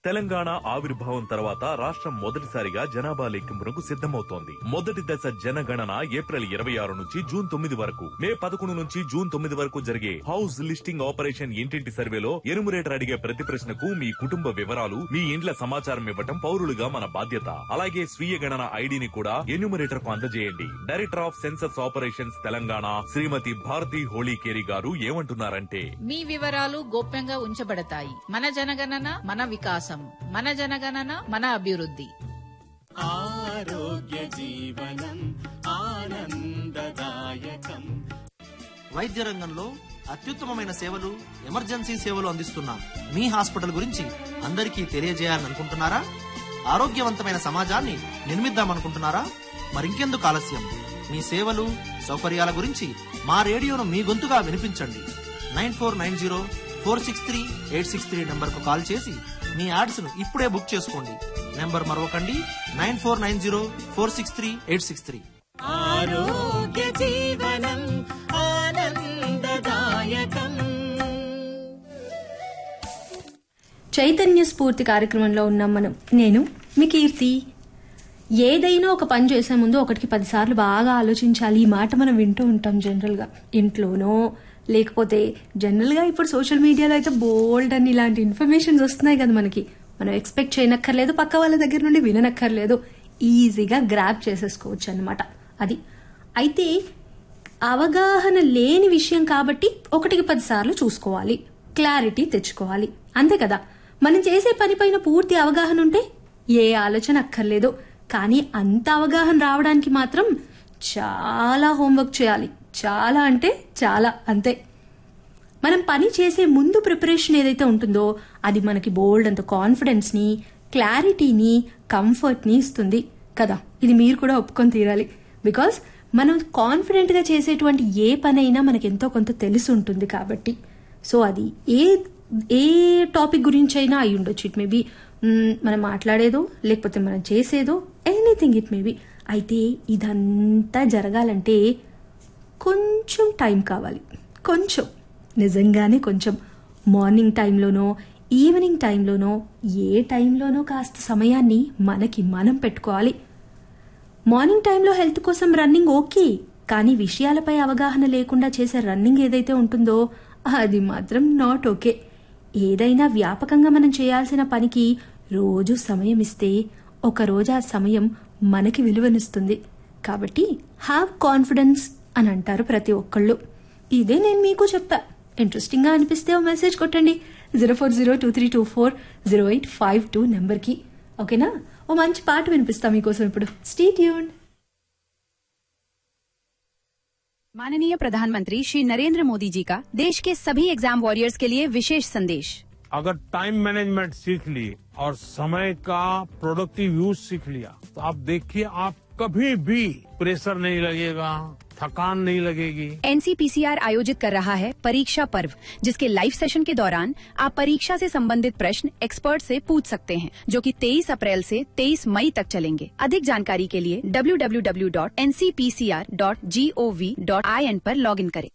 తెలంగాణ ఆవిర్భావం తర్వాత రాష్ట్రం మొదటిసారిగా జనాభా లెక్కింపునకు సిద్ధమవుతోంది. మొదటి దశ జనగణన ఏప్రిల్ 26 నుంచి జూన్ 9 వరకు, మే 11 నుంచి జూన్ 9 వరకు జరిగే హౌస్ లిస్టింగ్ ఆపరేషన్ ఇంటింటి సర్వేలో ఎనుమరేటర్ అడిగే ప్రతి ప్రశ్నకు మీ కుటుంబ వివరాలు, మీ ఇండ్ల సమాచారం ఇవ్వటం పౌరులుగా మన బాధ్యత. అలాగే స్వీయ గణన ఐడిని కూడా ఎన్యూమరేటర్ కు అందజేయండి. Director of census operations Telangana శ్రీమతి భారతి హోళీకేరి గారు ఏమంటున్నారంటే, మీ వివరాలు గోప్యంగా ఉంచబడతాయి. మన జనగణన మన వికాసం, మన జనగణన మన అభివృద్ధి. ఆరోగ్య జీవనం ఆనందదాయకం. వైద్య రంగంలో అత్యుత్తమమైన సేవలు, ఎమర్జెన్సీ సేవలు అందిస్తున్న మీ హాస్పిటల్ గురించి అందరికీ తెలియజేయాలనుకుంటున్నారా? ఆరోగ్యవంతమైన సమాజాన్ని నిర్మిద్దామనుకుంటున్నారా? మరింకెందుకు ఆలస్యం? మీ సేవలు, సౌకర్యాల గురించి మా రేడియోను మీ గొంతుగా వినిపించండి. 9490463863 నంబర్కు కాల్ చేసి మీ యాడ్స్ ను ఇప్పుడే బుక్ చేసుకోండి. నెంబర్ మరొకండి, 9490463863. ఆరోగ్య జీవనం ఆనందదాయకం. చైతన్య స్ఫూర్తి కార్యక్రమంలో ఉన్నాం మనం. నేను మీ కీర్తి. ఏదైనా ఒక పని చేసే ముందు 1కి 10 సార్లు బాగా ఆలోచించాలి. ఈ మాట మనం వింటూ ఉంటాం జనరల్గా, ఇంట్లోనో లేకపోతే జనరల్గా ఇప్పుడు సోషల్ మీడియాలో అయితే బోల్డ్ అని ఇలాంటి ఇన్ఫర్మేషన్స్ వస్తున్నాయి కదా మనకి. మనం ఎక్స్పెక్ట్ చేయనక్కర్లేదు, పక్క వాళ్ళ దగ్గర నుండి విననక్కర్లేదు, ఈజీగా గ్రాప్ చేసేసుకోవచ్చు అన్నమాట. అది అయితే అవగాహన లేని విషయం కాబట్టి 1కి 10 సార్లు చూసుకోవాలి, క్లారిటీ తెచ్చుకోవాలి, అంతే కదా. మనం చేసే పని పైన పూర్తి అవగాహన ఉంటే ఏ ఆలోచన అక్కర్లేదు. కానీ అంత అవగాహన రావడానికి మాత్రం చాలా హోంవర్క్ చేయాలి. చాలా అంటే చాలా, అంతే. మనం పని చేసే ముందు ప్రిపరేషన్ ఏదైతే ఉంటుందో అది మనకి బోల్డ్ అంత కాన్ఫిడెన్స్ ని, క్లారిటీని, కంఫర్ట్ ని ఇస్తుంది కదా. ఇది మీరు కూడా ఒప్పుకొని తీరాలి. బికాస్ మనం కాన్ఫిడెంట్ గా చేసేటువంటి ఏ పనైనా మనకి ఎంతో కొంత తెలిసి ఉంటుంది కాబట్టి. సో అది ఏ టాపిక్ గురించి అయినా అయి ఉండొచ్చు. ఇట్ మేబీ మనం మాట్లాడేదో, లేకపోతే మనం చేసేదో, ఎనీథింగ్ ఇట్ మేబీ. అయితే ఇదంతా జరగాలంటే కొంచెం టైం కావాలి. కొంచెం, నిజంగానే కొంచెం. మార్నింగ్ టైంలోనో, ఈవినింగ్ టైంలోనో, ఏ టైంలోనో కాస్త సమయాన్ని మనకి మనం పెట్టుకోవాలి. మార్నింగ్ టైంలో హెల్త్ కోసం రన్నింగ్ ఓకే, కానీ విషయాలపై అవగాహన లేకుండా చేసే రన్నింగ్ ఏదైతే ఉంటుందో అది మాత్రం నాట్ ఓకే. ఏదైనా వ్యాపకంగా మనం చేయాల్సిన పనికి రోజు సమయం ఇస్తే ఒకరోజు ఆ సమయం మనకి విలువనిస్తుంది. కాబట్టి హ్యావ్ కాన్ఫిడెన్స్ అని అంటారు ప్రతి ఒక్కళ్ళు. ఇదే నేను మీకు చెప్పా. ఇంట్రెస్టింగ్ గా అనిపిస్తే ఓ మెసేజ్ కొట్టండి 0402324085 నెంబర్కి. ఓకేనా? ఓ మంచి పాట వినిపిస్తా మీకోసం ఇప్పుడు. Stay tuned. माननीय प्रधानमंत्री श्री नरेंद्र मोदी जी का देश के सभी एग्जाम वॉरियर्स के लिए विशेष संदेश। अगर टाइम मैनेजमेंट सीख ली और समय का प्रोडक्टिव यूज सीख लिया तो आप देखिए, आप कभी भी प्रेशर नहीं लगेगा, थकान नहीं लगेगी। एनसीपीसीआर आयोजित कर रहा है परीक्षा पर्व, जिसके लाइव सेशन के दौरान आप परीक्षा से संबंधित प्रश्न एक्सपर्ट से पूछ सकते हैं, जो कि 23 अप्रैल से 23 मई तक चलेंगे। अधिक जानकारी के लिए www.ncpcr.gov.in पर लॉगिन करें।